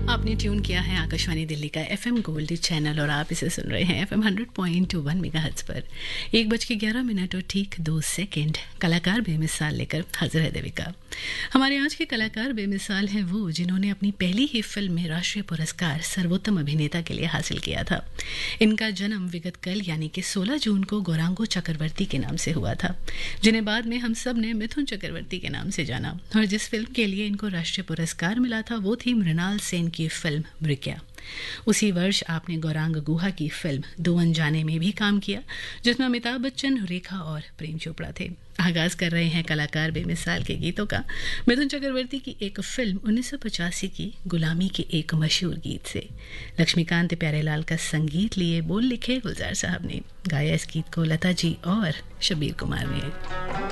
आपने ट्यून किया है आकाशवाणी दिल्ली का एफएम गोल्ड चैनल और आप इसे सुन रहे हैं एफएम 100.1 मेगाहर्ट्ज पर। 1:11 और ठीक 2 सेकंड कलाकार बेमिसाल लेकर हाजिर है देविका। हमारे आज के कलाकार बेमिसाल हैं वो जिन्होंने अपनी पहली ही फिल्म में राष्ट्रीय पुरस्कार सर्वोत्तम अभिनेता के लिए हासिल किया था। इनका जन्म विगत कल यानी कि 16 जून को गौरांगो चक्रवर्ती के नाम से हुआ था, जिन्हें बाद में हम सब ने मिथुन चक्रवर्ती के नाम से जाना। और जिस फिल्म के लिए इनको राष्ट्रीय पुरस्कार मिला था वो थी मृणाल सेन की फिल्म मृग्या। उसी वर्ष आपने गौरांग गुहा की फिल्म दो अनजाने में भी काम किया, जिसमें अमिताभ बच्चन, रेखा और प्रेम चोपड़ा थे। आगाज कर रहे हैं कलाकार बेमिसाल के गीतों का मिथुन चक्रवर्ती की एक फिल्म 1985 की गुलामी के एक मशहूर गीत से। लक्ष्मीकांत प्यारेलाल का संगीत लिए, बोल लिखे गुलजार साहब ने, गाया इस गीत को लता जी और शब्बीर कुमार ने।